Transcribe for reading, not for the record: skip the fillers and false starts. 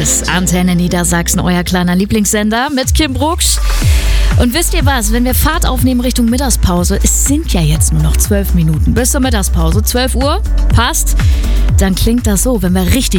ist Antenne Niedersachsen, euer kleiner Lieblingssender mit Kim Brucksch. Und wisst ihr was, wenn wir Fahrt aufnehmen Richtung Mittagspause, es sind ja jetzt nur noch 12 Minuten bis zur Mittagspause, 12 Uhr, passt, dann klingt das so, wenn wir richtig